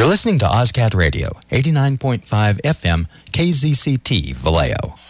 You're listening to OzCat Radio, 89.5 FM, KZCT, Vallejo.